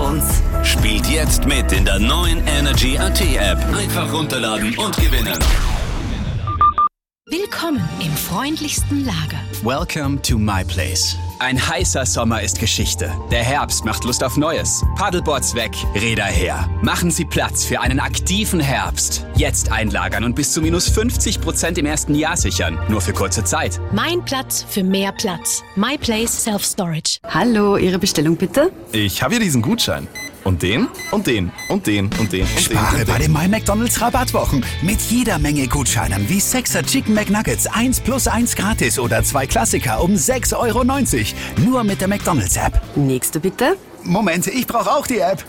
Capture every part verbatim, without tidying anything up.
uns. Spielt jetzt mit in der neuen Energy A T App. Einfach runterladen und gewinnen. Willkommen im freundlichsten Lager. Welcome to my place. Ein heißer Sommer ist Geschichte. Der Herbst macht Lust auf Neues. Paddleboards weg, Räder her. Machen Sie Platz für einen aktiven Herbst. Jetzt einlagern und bis zu minus fünfzig Prozent im ersten Jahr sichern. Nur für kurze Zeit. Mein Platz für mehr Platz. My Place Self Storage. Hallo, Ihre Bestellung bitte? Ich habe hier diesen Gutschein. Und den, und den, und den, und den, und Spare den. bei den My McDonald's Rabattwochen. Mit jeder Menge Gutscheinen wie sechser Chicken McNuggets eins plus eins gratis oder zwei Klassiker um sechs Euro neunzig. Nur mit der McDonald's App. Nächste bitte? Moment, ich brauche auch die App.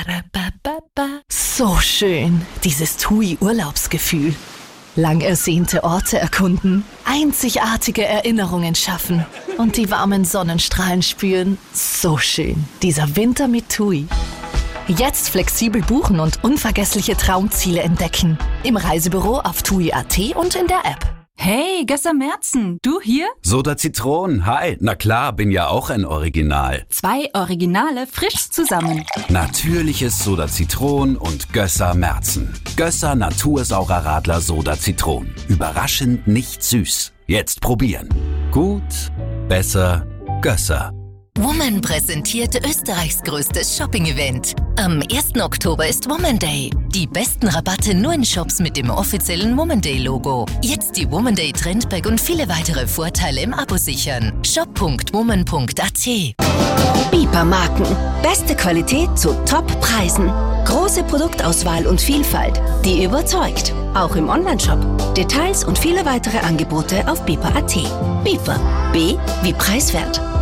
So schön, dieses TUI-Urlaubsgefühl. Lang ersehnte Orte erkunden, einzigartige Erinnerungen schaffen und die warmen Sonnenstrahlen spüren. So schön, dieser Winter mit TUI. Jetzt flexibel buchen und unvergessliche Traumziele entdecken. Im Reisebüro auf tui punkt at und in der App. Hey, Gösser Merzen, du hier? Soda Zitron, hi. Na klar, bin ja auch ein Original. Zwei Originale frisch zusammen. Natürliches Soda Zitron und Gösser Merzen. Gösser Natursaurer Radler Soda Zitron. Überraschend nicht süß. Jetzt probieren. Gut, besser, Gösser. Woman präsentiert Österreichs größtes Shopping-Event. Am ersten Oktober ist Woman Day. Die besten Rabatte nur in Shops mit dem offiziellen Woman Day-Logo. Jetzt die Woman Day Trendbag und viele weitere Vorteile im Abo sichern. shop punkt woman punkt at. Bipa Marken. Beste Qualität zu Top-Preisen. Große Produktauswahl und Vielfalt, die überzeugt. Auch im Onlineshop. Details und viele weitere Angebote auf bipa punkt at. Bipa. B wie preiswert.